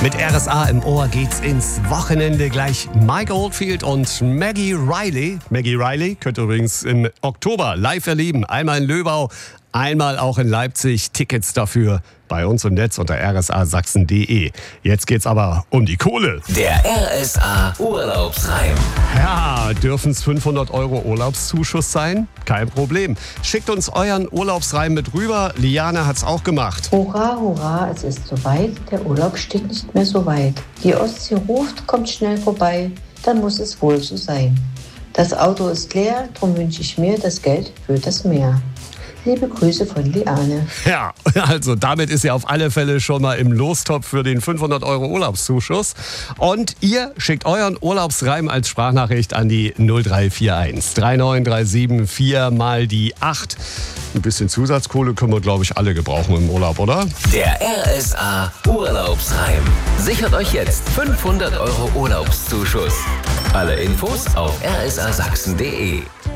Mit RSA im Ohr geht's ins Wochenende. Gleich Mike Oldfield und Maggie Riley. Maggie Riley könnt ihr übrigens im Oktober live erleben. Einmal in Löbau, einmal auch in Leipzig. Tickets dafür bei uns im Netz unter rsasachsen.de. Jetzt geht's aber um die Kohle. Der RSA Urlaubsreim. Ja, dürfen es 500 € Urlaubszuschuss sein? Kein Problem. Schickt uns euren Urlaubsreim mit rüber. Liane hat's auch gemacht. Hurra, hurra, es ist soweit, der Urlaub steht nicht mehr so weit. Die Ostsee ruft, kommt schnell vorbei, dann muss es wohl so sein. Das Auto ist leer, drum wünsche ich mir das Geld für das Meer. Liebe Grüße von Liane. Ja, also damit ist ihr auf alle Fälle schon mal im Lostopf für den 500 € Urlaubszuschuss. Und ihr schickt euren Urlaubsreim als Sprachnachricht an die 0341 3937 4 mal die 8. Ein bisschen Zusatzkohle können wir, glaube ich, alle gebrauchen im Urlaub, oder? Der RSA Urlaubsreim. Sichert euch jetzt 500 € Urlaubszuschuss. Alle Infos auf rsasachsen.de.